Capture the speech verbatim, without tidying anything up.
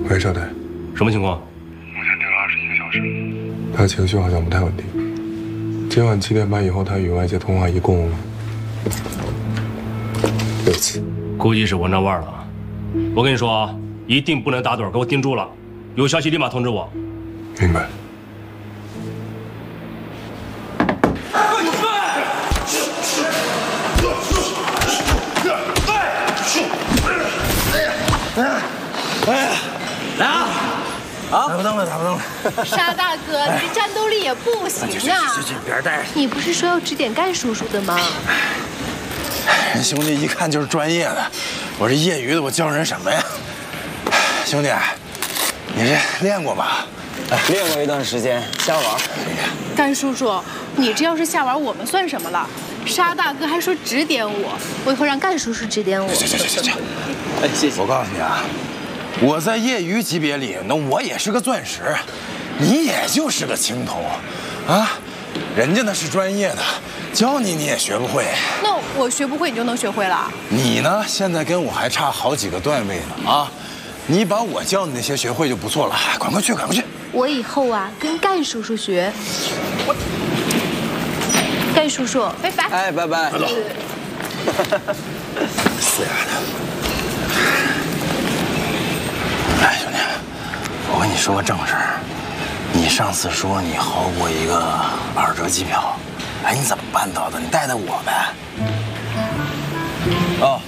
喂，少代， 什么情况？ 目前盯了二十一个小时， 他情绪好像不太稳定。今晚七点半以后，他与外界通话一共六次， 估计是闻着味儿了。我跟你说啊，一定不能打盹，给我盯住了，有消息立马通知我。 明白。 哎呀，来啊！啊，打不动了，打不动了。 沙大哥，你这战斗力也不行啊！ 去去去去，边待着。 你不是说要指点干叔叔的吗？ 人兄弟一看就是专业的，我这业余的，我教人什么呀？兄弟，你这练过吧？ 哎，练过一段时间，瞎玩。 干叔叔，你这要是瞎玩，我们算什么了？沙大哥还说指点我，我以后让干叔叔指点我。 行行行行行， 哎，谢谢。 我告诉你啊。 我在业余级别里，那我也是个钻石，你也就是个青铜，啊，人家那是专业的，教你你也学不会。 那我学不会，你就能学会了？ 你呢，现在跟我还差好几个段位呢啊！你把我教你那些学会就不错了，赶快去，赶快去！ 我以后啊，跟干叔叔学。我，干叔叔，拜拜。 哎，拜拜。 快走。死丫的！ 哎，兄弟，我跟你说个正事儿。你上次说你薅过一个二折机票，哎，你怎么办到的？你带带我呗。哦。